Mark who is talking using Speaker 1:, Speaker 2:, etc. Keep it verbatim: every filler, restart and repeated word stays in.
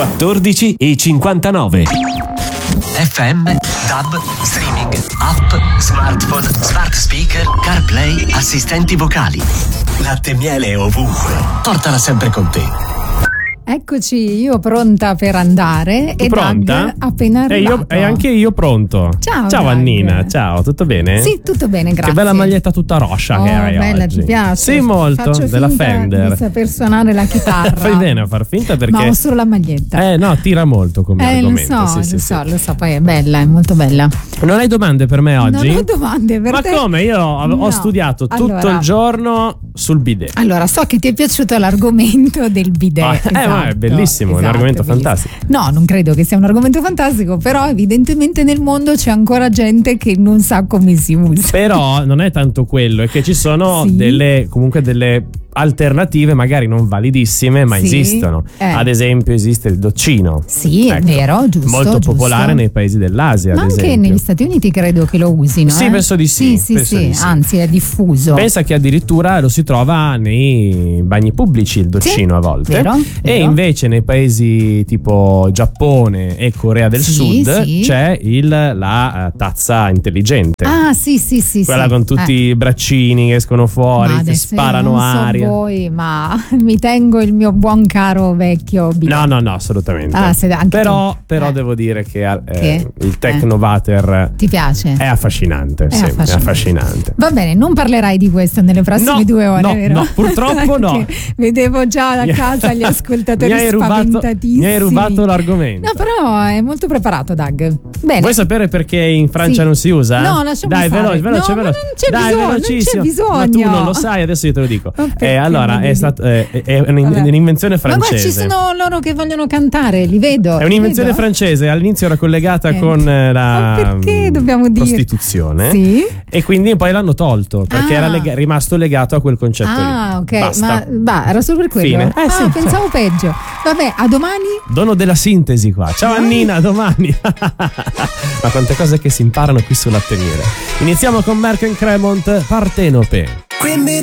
Speaker 1: quattordici e cinquantanove.
Speaker 2: F M, DAB, streaming, app, smartphone, smart speaker, CarPlay, assistenti vocali. Latte e miele ovunque. Portala sempre con te.
Speaker 3: Eccoci, io pronta per andare.
Speaker 4: Tu
Speaker 3: e
Speaker 4: pronta?
Speaker 3: Doug appena
Speaker 4: E,
Speaker 3: arrivato.
Speaker 4: io, e anche io pronto.
Speaker 3: Ciao,
Speaker 4: Ciao
Speaker 3: Doug.
Speaker 4: Annina, ciao, tutto bene?
Speaker 3: Sì, tutto bene, grazie.
Speaker 4: Che bella maglietta tutta roscia
Speaker 3: Oh,
Speaker 4: che hai
Speaker 3: bella,
Speaker 4: oggi.
Speaker 3: ti piace?
Speaker 4: Sì, molto,
Speaker 3: Faccio
Speaker 4: della
Speaker 3: finta
Speaker 4: Fender.
Speaker 3: di saper suonare la chitarra.
Speaker 4: Fai bene a far finta perché...
Speaker 3: Ma ho solo la maglietta.
Speaker 4: Eh no, tira molto come
Speaker 3: Eh, lo
Speaker 4: argomento.
Speaker 3: so,
Speaker 4: sì,
Speaker 3: lo
Speaker 4: sì,
Speaker 3: so,
Speaker 4: sì.
Speaker 3: lo so, poi è bella, è molto bella.
Speaker 4: Non hai domande per me oggi?
Speaker 3: Non ho domande per
Speaker 4: Ma
Speaker 3: te.
Speaker 4: come? Io ho,
Speaker 3: No.
Speaker 4: ho studiato tutto
Speaker 3: Allora-
Speaker 4: il giorno sul bidet.
Speaker 3: Allora, so che ti è piaciuto l'argomento del bidet.
Speaker 4: Ah, eh,
Speaker 3: esatto,
Speaker 4: ma è bellissimo, è un
Speaker 3: esatto,
Speaker 4: argomento
Speaker 3: bellissimo.
Speaker 4: fantastico.
Speaker 3: No, non credo che sia un argomento fantastico, però evidentemente nel mondo c'è ancora gente che non sa come si usa.
Speaker 4: Però non è tanto quello, è che ci sono
Speaker 3: Sì.
Speaker 4: delle comunque delle alternative magari non validissime, ma
Speaker 3: Sì.
Speaker 4: esistono.
Speaker 3: Eh.
Speaker 4: Ad esempio esiste il doccino.
Speaker 3: Sì, è
Speaker 4: Ecco.
Speaker 3: vero, giusto.
Speaker 4: Molto
Speaker 3: giusto.
Speaker 4: popolare nei paesi dell'Asia,
Speaker 3: Ma
Speaker 4: ad
Speaker 3: anche
Speaker 4: esempio.
Speaker 3: negli Stati Uniti credo che lo usino.
Speaker 4: Sì,
Speaker 3: eh?
Speaker 4: penso di sì,
Speaker 3: Sì, sì,
Speaker 4: penso
Speaker 3: sì,
Speaker 4: di sì.
Speaker 3: anzi è diffuso.
Speaker 4: Pensa che addirittura lo si trova nei bagni pubblici il doccino
Speaker 3: Sì,
Speaker 4: a volte.
Speaker 3: vero,
Speaker 4: E
Speaker 3: vero.
Speaker 4: invece nei paesi tipo Giappone e Corea del
Speaker 3: Sì,
Speaker 4: Sud
Speaker 3: sì.
Speaker 4: c'è il, la eh, tazza intelligente.
Speaker 3: Ah, sì, sì, sì.
Speaker 4: Quella
Speaker 3: sì.
Speaker 4: con tutti
Speaker 3: Eh.
Speaker 4: i braccini che escono fuori,
Speaker 3: Ma
Speaker 4: che
Speaker 3: adesso
Speaker 4: sparano
Speaker 3: non so
Speaker 4: aria.
Speaker 3: voi, ma mi tengo il mio buon caro vecchio bidet.
Speaker 4: No, no, no, assolutamente.
Speaker 3: Ah, se- anche
Speaker 4: però
Speaker 3: tu.
Speaker 4: però
Speaker 3: Eh.
Speaker 4: devo dire che, eh,
Speaker 3: Che?
Speaker 4: il Technovater
Speaker 3: Ti piace?
Speaker 4: è affascinante. sì,
Speaker 3: affascinante.
Speaker 4: è affascinante.
Speaker 3: Va bene, non parlerai di questo nelle prossime
Speaker 4: No,
Speaker 3: due ore,
Speaker 4: no,
Speaker 3: vero?
Speaker 4: no, purtroppo no.
Speaker 3: Perché vedevo già da
Speaker 4: Mi-
Speaker 3: casa gli ascoltatori
Speaker 4: mi hai rubato,
Speaker 3: spaventatissimi.
Speaker 4: mi hai rubato l'argomento.
Speaker 3: No, però è molto preparato, Doug. Bene.
Speaker 4: Vuoi sapere perché in Francia
Speaker 3: Sì.
Speaker 4: non si usa?
Speaker 3: No, lasciamo
Speaker 4: Dai,
Speaker 3: fare.
Speaker 4: veloce, veloce,
Speaker 3: No, ma
Speaker 4: veloce.
Speaker 3: non c'è
Speaker 4: Dai,
Speaker 3: bisogno, non c'è
Speaker 4: velocissimo.
Speaker 3: bisogno.
Speaker 4: Ma tu non lo sai, adesso io te lo dico.
Speaker 3: Ma perché
Speaker 4: Eh, allora,
Speaker 3: me lo
Speaker 4: è,
Speaker 3: dici?
Speaker 4: stato, eh, è un'in-
Speaker 3: Vabbè.
Speaker 4: un'invenzione
Speaker 3: Ma guarda, ci
Speaker 4: francese.
Speaker 3: sono loro che vogliono cantare, li vedo.
Speaker 4: È un'invenzione
Speaker 3: li vedo.
Speaker 4: francese, all'inizio era collegata
Speaker 3: Eh.
Speaker 4: con eh,
Speaker 3: Ma
Speaker 4: la
Speaker 3: perché
Speaker 4: mm,
Speaker 3: dobbiamo dire?
Speaker 4: Costituzione.
Speaker 3: Sì.
Speaker 4: E quindi poi l'hanno tolto perché
Speaker 3: Ah.
Speaker 4: era lega- rimasto legato a quel concetto
Speaker 3: Ah,
Speaker 4: lì.
Speaker 3: ok,
Speaker 4: Basta.
Speaker 3: ma bah, era solo per quello.
Speaker 4: Fine. Eh,
Speaker 3: ah,
Speaker 4: sì.
Speaker 3: pensavo peggio. Vabbè, a domani.
Speaker 4: Dono della sintesi qua. Ciao Annina, a domani. Ma quante cose che si imparano qui su Latte e Miele. Iniziamo con Merck and Cremont, Partenope.
Speaker 2: Quindi